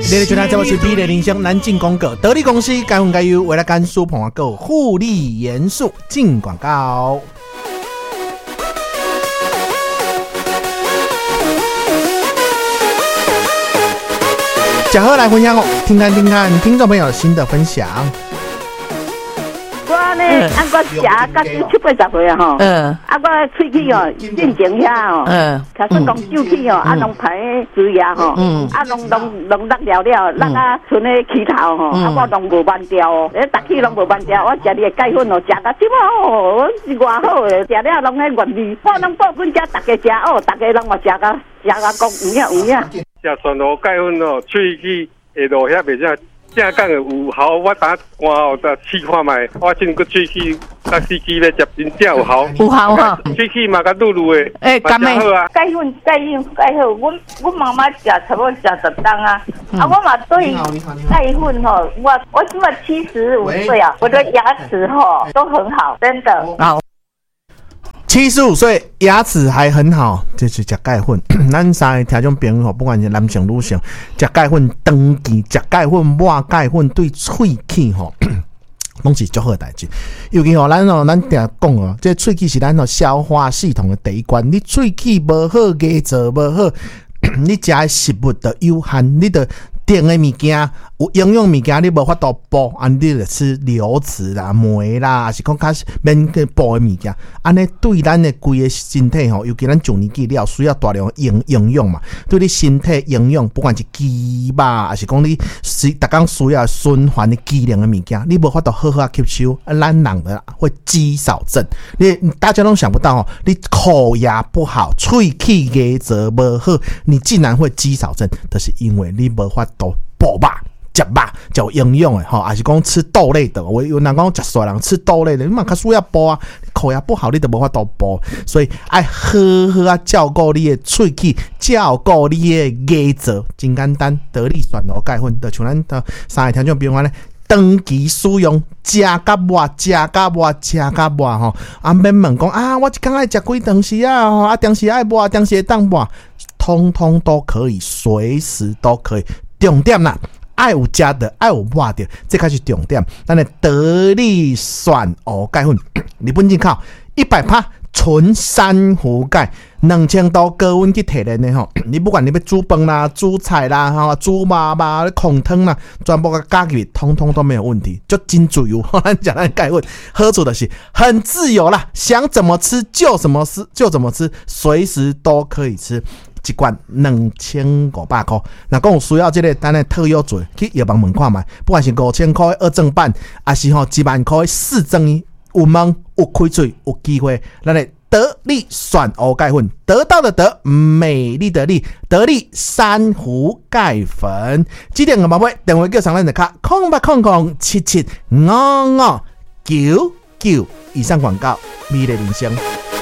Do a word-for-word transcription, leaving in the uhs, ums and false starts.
日就咱节目是美丽人生南进广告，得力公司该混该优，为了甘肃捧花购互利严肃进广告。假贺来分享哦，听看听看听众朋友新的分享。 我呢，啊，我食到七八十岁啊吼，嗯，啊，我喙齿哦，进前遐哦，嗯，开始讲酒气哦，啊，拢排蛀牙吼，嗯，啊，拢拢拢落了了，落啊，剩个气头吼，啊，我拢无慢掉哦，诶，逐气拢无慢掉，我食你的钙粉哦，食到即么哦，是偌好诶，食了拢迄原味，我拢报阮遮逐个食哦，逐个拢嘛食到食到讲有影有影。 食全路钙粉哦，喙齿下落遐袂啥。正讲有效，我打关后再试看卖。我真个喙齿甲司机咧接真正有效， 有效哈。 喙齿嘛甲噜噜的， 诶，甘美好啊。钙粉钙粉钙好，我我妈妈食差不多食十担啊。啊，我嘛对钙粉吼，我我今嘛七十五岁啊，我的牙齿吼都很好，真的。 好。七十五岁牙齿还很好，这是吃钙粉。咱三个听众朋友，不管是男性女性，吃钙粉长期吃钙粉、抹钙粉对喙齿吼，拢是足好的代志。尤其吼，咱吼咱定讲哦，这喙齿是咱吼消化系统的第一关。你喙齿无好，牙做无好，你食的食物就有限，你就甜的物件、有营养物件，你无法度补，啊，你就吃流质啦、酶啦，还是讲较免去补的物件，安尼对咱的规个身体吼，尤其咱上年纪了，需要大量营营养嘛，对你身体营养，不管是肌肉，还是讲你是逐工需要循环的机能的物件，你无法度好好吸收，啊，咱人的会肌少症。你大家都想不到哦，你口牙不好，喙齿牙舌无好，你竟然会肌少症，就是因为你无法度补肉。食肉就有营养的吼，还是讲吃豆类的。我有人讲食素人吃豆类的，你嘛较需要补啊。口牙不好，你就无法度补，所以爱好好啊照顾你的喙齿，照顾你的牙舌，真简单。得力选罗钙粉，就像咱的三个听众朋友咧，长期使用，食甲活，食甲活，食甲活吼。啊，免问讲啊，我一天爱食几顿时啊，吼啊，定时爱活，定时会当活，通通都可以，随时都可以。重点啦。爱有食的，爱有抹的，这才是重点。咱的得力选欧钙粉，日本进口一百趴纯珊瑚钙，两千度高温去提炼的吼。你不管你要煮饭啦、煮菜啦、哈、煮麻麻、控汤啦，全部个加入，通通都没有问题，就真自由。咱讲咱钙粉，喝出的是很自由啦，想怎么吃就怎么吃，就怎么吃，随时都可以吃。一罐两千五百块，若讲有需要这个咱的特优嘴，去药房问看卖，不管是五千块二正版，还是吼一万块四正一，有问有开嘴有机会，咱的得力选欧钙粉，得到的得，美丽的丽，得力珊瑚钙粉。几点个宝贝？电话叫上咱的卡，空八空空七七五五九九。以上广告，美丽人生。